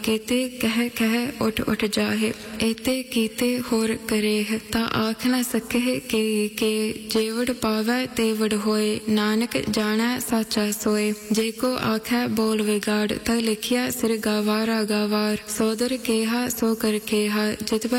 केते कह कह उठ उठ जाहे एते कीते होर करेह ता आख न सके के जेवड़ पावै तेवड़ होए नानक जानै साचा सोए जेको आखै बोल विगाड़ ता लिखिया सिर गावारा गावार सोदर केहा सो कर केहा जित